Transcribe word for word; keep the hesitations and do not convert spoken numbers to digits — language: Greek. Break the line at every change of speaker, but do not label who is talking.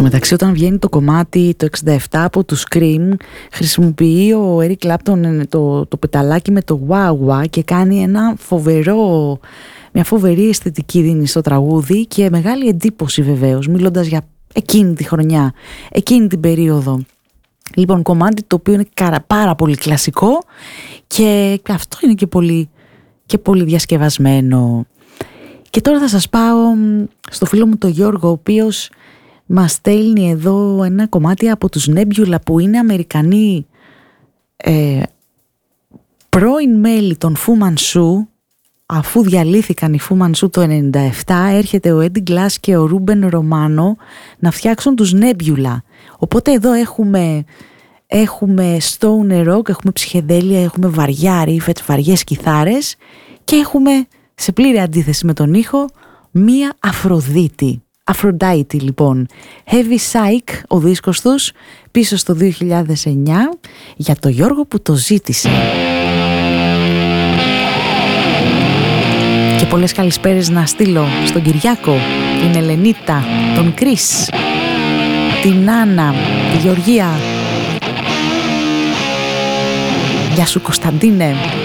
Στο μεταξύ, όταν βγαίνει το κομμάτι το εξήντα επτά από του Scream, χρησιμοποιεί ο Eric Clapton το, το πεταλάκι με το wah-wah και κάνει ένα φοβερό, μια φοβερή αισθητική δίνει στο τραγούδι και μεγάλη εντύπωση βεβαίως, μιλώντας για εκείνη τη χρονιά, εκείνη την περίοδο. Λοιπόν, κομμάτι το οποίο είναι πάρα πολύ κλασικό και αυτό είναι και πολύ, και πολύ διασκευασμένο. Και τώρα θα σας πάω στο φίλο μου τον Γιώργο, ο οποίος μας στέλνει εδώ ένα κομμάτι από τους Nebula, που είναι Αμερικανοί ε, πρώην μέλη των Fu Manchu. Αφού διαλύθηκαν οι Fu Manchu το ενενήντα επτά, έρχεται ο Eddie Glass και ο Ruben Romano να φτιάξουν τους Nebula. Οπότε εδώ έχουμε, έχουμε stoner rock, έχουμε ψυχεδέλεια, έχουμε βαριά ρίφετ, βαριές κιθάρες και έχουμε, σε πλήρη αντίθεση με τον ήχο, μία Αφροδίτη. Aphrodite λοιπόν. Heavy Psych ο δίσκος τους, πίσω στο δύο χιλιάδες εννιά, για το Γιώργο που το ζήτησε. Και πολλές καλησπέρες να στείλω στον Κυριάκο, την Ελενίτα, τον Κρίς, την Άννα, τη Γεωργία. Γεια σου Κωνσταντίνε.